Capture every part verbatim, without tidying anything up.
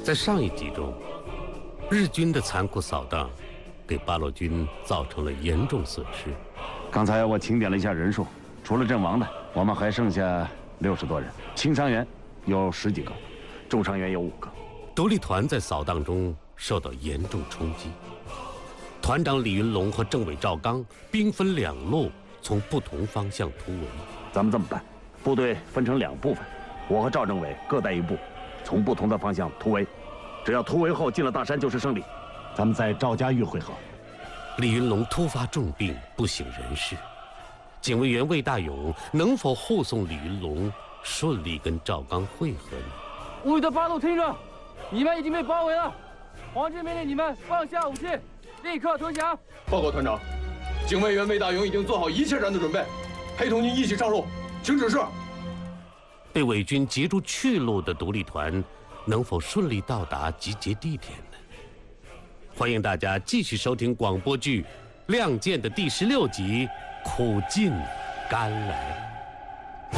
在上一集中，日军的残酷扫荡给八路军造成了严重损失。 刚才我清点了一下人数，除了阵亡的，我们还剩下六十多人，轻伤员有十几个，重伤员有五个。 独立团在扫荡中受到严重冲击，团长李云龙和政委赵刚兵分两路，从不同方向突围。 咱们这么办，部队分成两部分，我和赵政委各带一部，从不同的方向突围。只要突围后进了大山就是胜利。咱们在赵家峪汇合。 李云龙突发重病，不省人事。警卫员魏大勇能否护送李云龙顺利跟赵刚会合呢？ 五旅的八路听着，你们已经被包围了，皇军命令你们放下武器，立刻投降。 报告团长，警卫员魏大勇已经做好一切战斗准备，陪同您一起上路，请指示。 被伪军截住去路的独立团能否顺利到达集结地点呢？欢迎大家继续收听广播剧《亮剑》的第十六集《苦尽甘来》。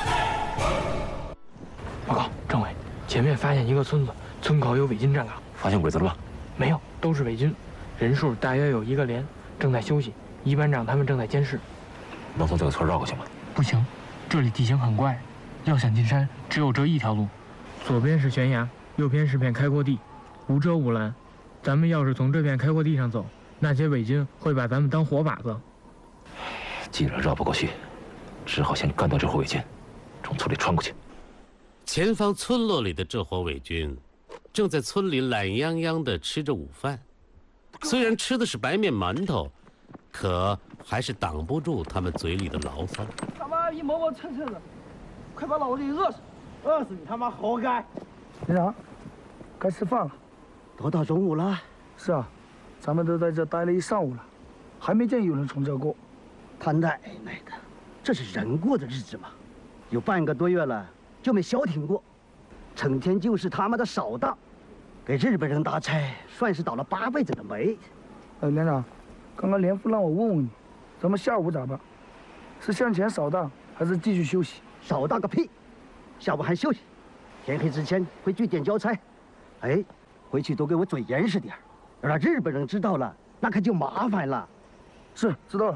报告，政委，前面发现一个村子，村口有伪军站岗。 发现鬼子了吗？ 没有，都是伪军，人数大约有一个连，正在休息。一班长他们正在监视。 能从这个村绕过去吗？ 不行，这里地形很怪，要想进山，只有这一条路。左边是悬崖，右边是片开阔地，无遮无拦。咱们要是从这片开阔地上走，那些伪军会把咱们当活靶子。 既然绕不过去，只好先干掉这伙伪军，从村里穿过去。 前方村落里的这伙伪军正在村里懒洋洋地吃着午饭，虽然吃的是白面馒头，可还是挡不住他们嘴里的牢骚。 他妈一磨磨蹭蹭的，快把老子给饿死！饿死你他妈活该！连长，该吃饭了。 都到中午了。 是啊，咱们都在这待了一上午了，还没见有人从这过。 他奶奶的，这是人过的日子吗？有半个多月了，就没消停过，成天就是他妈的扫荡，给日本人打差，算是倒了八辈子的霉。 哎，连长，刚刚连副让我问问你，咱们下午咋办？是向前扫荡，还是继续休息？ 扫荡个屁！下午还休息，天黑之前回据点交差。哎，回去都给我嘴严实点，让日本人知道了，那可就麻烦了。 是，知道了。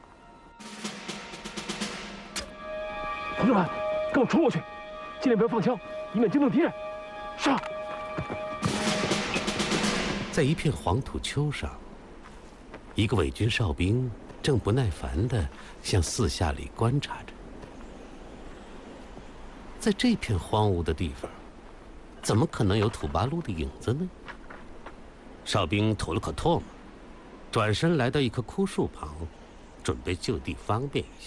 同志们，跟我冲过去，尽量不要放枪，以免惊动敌人。上！ 在一片黄土丘上，一个伪军哨兵正不耐烦地向四下里观察着。在这片荒芜的地方，怎么可能有土八路的影子呢？哨兵吐了口唾沫，转身来到一棵枯树旁，准备就地方便一下。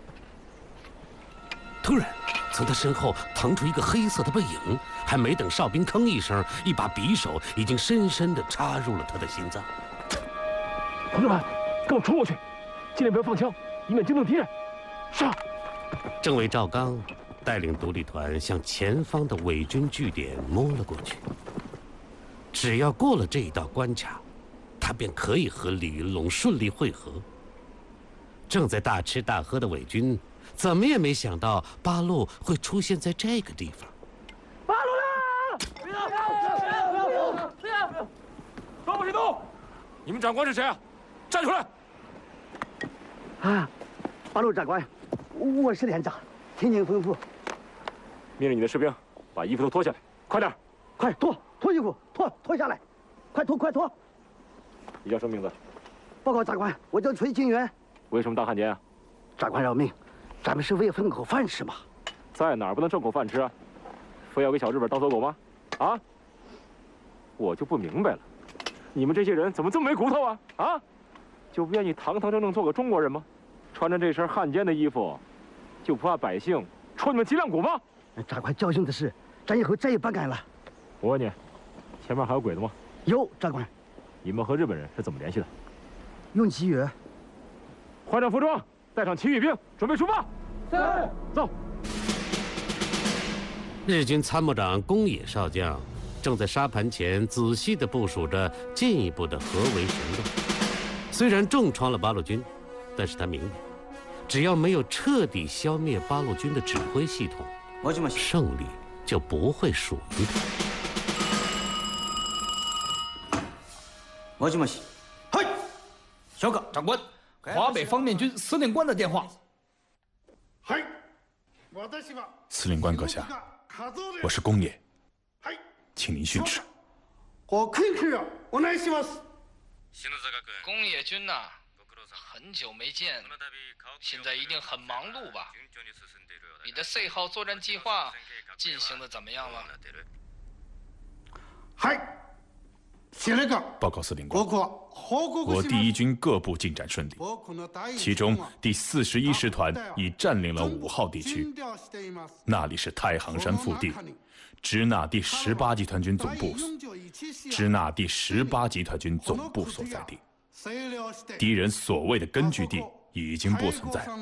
突然，从他身后腾出一个黑色的背影，还没等哨兵吭一声，一把匕首已经深深地插入了他的心脏。 同志们，跟我冲过去，尽量不要放枪，以免惊动敌人。上！ 政委赵刚带领独立团向前方的伪军据点摸了过去。只要过了这一道关卡，他便可以和李云龙顺利会合。正在大吃大喝的伪军怎么也没想到八路会出现在这个地方。 八路啦！不要！不要！不要！都不许动！你们长官是谁啊？站出来！ 啊，八路长官，我是连长，听您吩咐。 命令你的士兵把衣服都脱下来，快点！ 快脱脱衣服，脱脱下来，快脱快脱！ 你叫什么名字？ 报告长官，我叫崔清源。 为什么当汉奸啊？ 长官饶命，咱们是为混口饭吃嘛。 在哪儿不能挣口饭吃啊？非要给小日本当走狗吗？啊！我就不明白了，你们这些人怎么这么没骨头啊？啊！就不愿意堂堂正正做个中国人吗？穿着这身汉奸的衣服，就不怕百姓戳你们脊梁骨吗？ 长官教训的是，咱以后再也不敢了。 我问你，前面还有鬼子吗？ 有，长官。 你们和日本人是怎么联系的？ 用奇语。 换上服装，带上奇遇兵，准备出发。 是。 走。 日军参谋长宫野少将正在沙盘前仔细地部署着进一步的合围行动。虽然重创了八路军，但是他明白，只要没有彻底消灭八路军的指挥系统，胜利就不会属于他。 もしもし。 嘿， 小哥， 长官，华北方面军司令官的电话。 嘿， 司令官阁下，我是宫野，请您训斥。 我恳切啊，お願いします。 宫野君呐、啊，很久没见，现在一定很忙碌吧？你的四号作战计划进行的怎么样了？ 嗨，司令官。 报告司令官，我第一军各部进展顺利，其中第四十一师团已占领了五号地区，那里是太行山腹地，支那第十八集团军总部，支那第十八集团军总部所在地。敌人所谓的根据地已经不存在。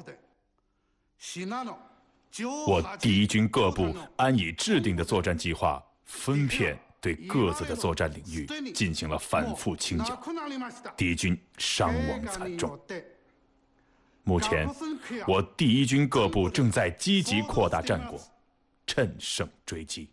我第一军各部按已制定的作战计划，分片对各自的作战领域进行了反复清剿，敌军伤亡惨重。目前，我第一军各部正在积极扩大战果，趁胜追击。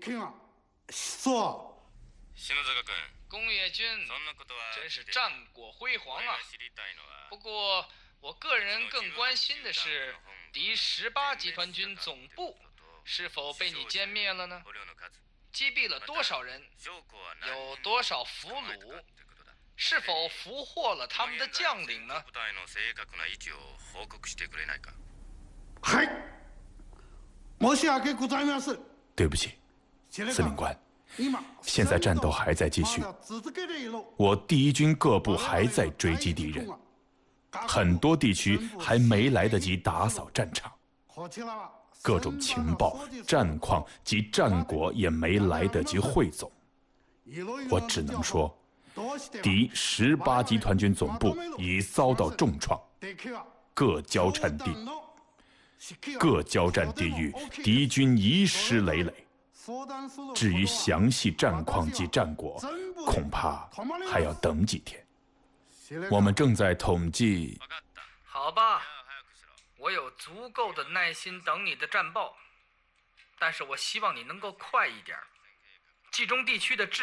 宫野君真是战果辉煌啊！不过，我个人更关心的是，敌十八集团军总部是否被你歼灭了呢？击毙了多少人？有多少俘虏？是否俘获了他们的将领呢？ はい、申し訳ございません。 对不起，司令官。现在战斗还在继续，我第一军各部还在追击敌人，很多地区还没来得及打扫战场，各种情报、战况及战果也没来得及汇总。我只能说，敌十八集团军总部已遭到重创，各交战地各交战地域，敌军遗失累累。至于详细战况及战果，恐怕还要等几天。我们正在统计。 好吧，我有足够的耐心等你的战报，但是我希望你能够快一点。冀中地区的治